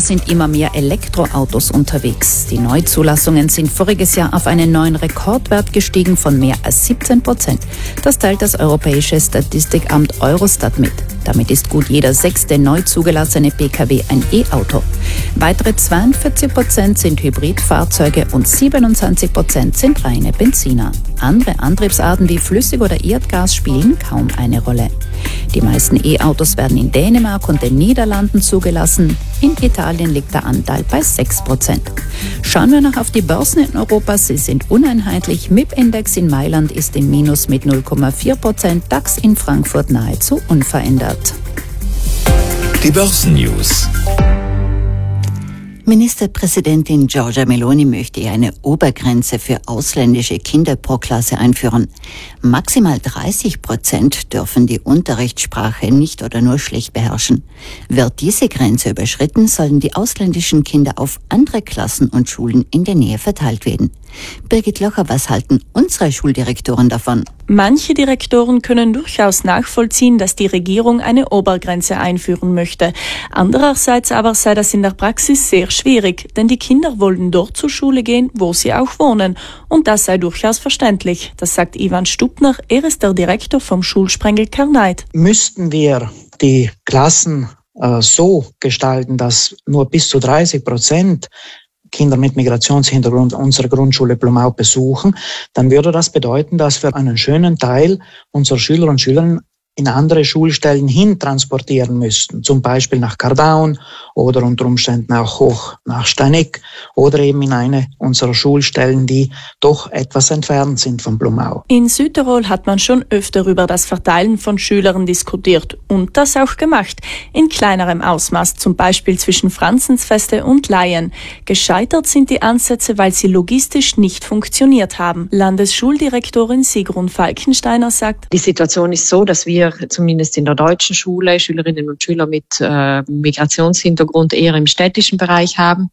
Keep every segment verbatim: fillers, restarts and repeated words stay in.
sind immer mehr Elektroautos unterwegs. Die Neuzulassungen sind voriges Jahr auf einen neuen Rekordwert gestiegen von mehr als siebzehn Prozent. Das teilt das europäische Statistikamt Eurostat mit. Damit ist gut jeder sechste neu zugelassene Pkw ein E-Auto. Weitere zweiundvierzig Prozent sind Hybridfahrzeuge und siebenundzwanzig Prozent sind reine Benziner. Andere Antriebsarten wie Flüssig- oder Erdgas spielen kaum eine Rolle. Die meisten E-Autos werden in Dänemark und den Niederlanden zugelassen. In Italien liegt der Anteil bei sechs Prozent. Schauen wir noch auf die Börsen in Europa. Sie sind uneinheitlich. M I P-Index in Mailand ist im Minus mit null Komma vier Prozent, DAX in Frankfurt nahezu unverändert. Die Börsennews. Ministerpräsidentin Giorgia Meloni möchte eine Obergrenze für ausländische Kinder pro Klasse einführen. Maximal dreißig Prozent dürfen die Unterrichtssprache nicht oder nur schlecht beherrschen. Wird diese Grenze überschritten, sollen die ausländischen Kinder auf andere Klassen und Schulen in der Nähe verteilt werden. Birgit Locher, was halten unsere Schuldirektoren davon? Manche Direktoren können durchaus nachvollziehen, dass die Regierung eine Obergrenze einführen möchte. Andererseits aber sei das in der Praxis sehr schwierig, denn die Kinder wollen dort zur Schule gehen, wo sie auch wohnen. Und das sei durchaus verständlich. Das sagt Ivan Stubner, er ist der Direktor vom Schulsprengel Karneit. Müssten wir die Klassen äh, so gestalten, dass nur bis zu dreißig Prozent Kinder mit Migrationshintergrund unsere Grundschule Blumau besuchen, dann würde das bedeuten, dass wir einen schönen Teil unserer Schüler und Schülerinnen in andere Schulstellen hin transportieren müssten, zum Beispiel nach Kardaun oder unter Umständen auch hoch nach Steineck oder eben in eine unserer Schulstellen, die doch etwas entfernt sind von Blumau. In Südtirol hat man schon öfter über das Verteilen von Schülern diskutiert und das auch gemacht, in kleinerem Ausmaß, zum Beispiel zwischen Franzensfeste und Laien. Gescheitert sind die Ansätze, weil sie logistisch nicht funktioniert haben. Landesschuldirektorin Sigrun Falkensteiner sagt, die Situation ist so, dass wir zumindest in der deutschen Schule Schülerinnen und Schüler mit äh, Migrationshintergrund eher im städtischen Bereich haben.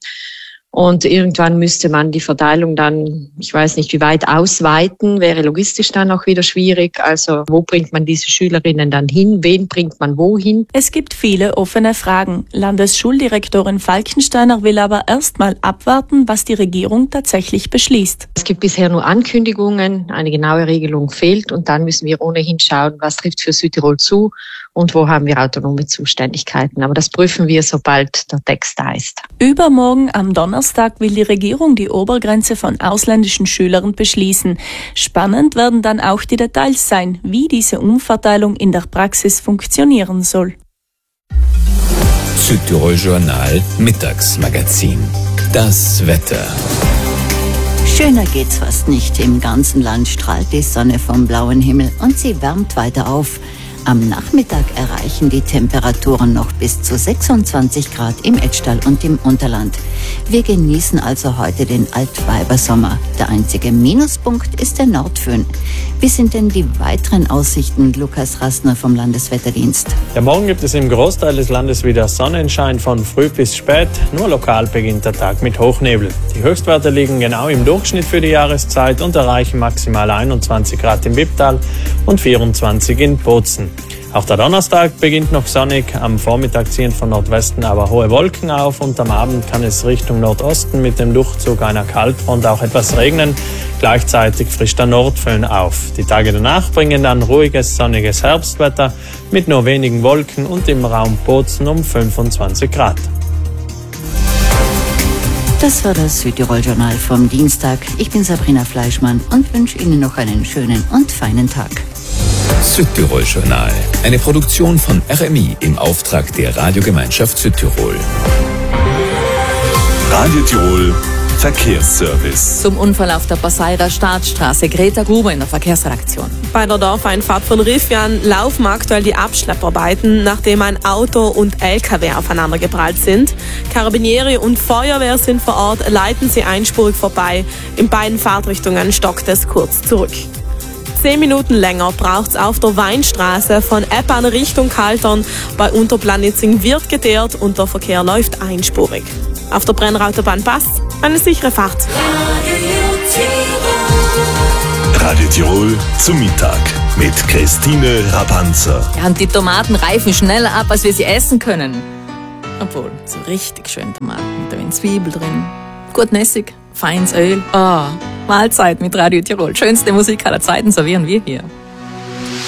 Und irgendwann müsste man die Verteilung dann, ich weiß nicht wie weit, ausweiten, wäre logistisch dann auch wieder schwierig. Also wo bringt man diese Schülerinnen dann hin? Wen bringt man wohin? Es gibt viele offene Fragen. Landesschuldirektorin Falkensteiner will aber erst mal abwarten, was die Regierung tatsächlich beschließt. Es gibt bisher nur Ankündigungen, eine genaue Regelung fehlt und dann müssen wir ohnehin schauen, was trifft für Südtirol zu und wo haben wir autonome Zuständigkeiten. Aber das prüfen wir, sobald der Text da ist. Übermorgen am Donnerstag will die Regierung die Obergrenze von ausländischen Schülern beschließen. Spannend werden dann auch die Details sein, wie diese Umverteilung in der Praxis funktionieren soll. Südtirol Journal Mittagsmagazin. Das Wetter. Schöner geht's fast nicht. Im ganzen Land strahlt die Sonne vom blauen Himmel und sie wärmt weiter auf. Am Nachmittag erreichen die Temperaturen noch bis zu sechsundzwanzig Grad im Etschtal und im Unterland. Wir genießen also heute den Altweibersommer. Der einzige Minuspunkt ist der Nordföhn. Wie sind denn die weiteren Aussichten, Lukas Rastner vom Landeswetterdienst? Ja, morgen gibt es im Großteil des Landes wieder Sonnenschein von früh bis spät. Nur lokal beginnt der Tag mit Hochnebel. Die Höchstwerte liegen genau im Durchschnitt für die Jahreszeit und erreichen maximal einundzwanzig Grad im Wipptal und vierundzwanzig in Bozen. Auch der Donnerstag beginnt noch sonnig, am Vormittag ziehen von Nordwesten aber hohe Wolken auf und am Abend kann es Richtung Nordosten mit dem Durchzug einer Kaltfront auch etwas regnen. Gleichzeitig frischt der Nordföhn auf. Die Tage danach bringen dann ruhiges, sonniges Herbstwetter mit nur wenigen Wolken und im Raum Bozen um fünfundzwanzig Grad. Das war das Südtirol-Journal vom Dienstag. Ich bin Sabrina Fleischmann und wünsche Ihnen noch einen schönen und feinen Tag. Südtirol Journal, eine Produktion von R M I im Auftrag der Radiogemeinschaft Südtirol. Radio Tirol Verkehrsservice. Zum Unfall auf der Passeirer Staatsstraße. Greta Gruber in der Verkehrsredaktion. Bei der Dorfeinfahrt von Rifjan laufen aktuell die Abschlepparbeiten, nachdem ein Auto und L K W aufeinander geprallt sind. Karabinieri und Feuerwehr sind vor Ort, leiten sie einspurig vorbei. In beiden Fahrtrichtungen stockt es kurz zurück. Zehn Minuten länger braucht's auf der Weinstraße von Eppan Richtung Kaltern. Bei Unterplanitzing wird geteert und der Verkehr läuft einspurig. Auf der Brennerautobahn Pass eine sichere Fahrt. Radio Tirol zum Mittag mit Christine Rapanzer. Ja, und die Tomaten reifen schneller ab, als wir sie essen können. Obwohl, so richtig schön Tomaten mit ein wenig Zwiebel drin. Gut Essig, feines Öl. Ah, oh, Mahlzeit mit Radio Tirol. Schönste Musik aller Zeiten servieren wir hier.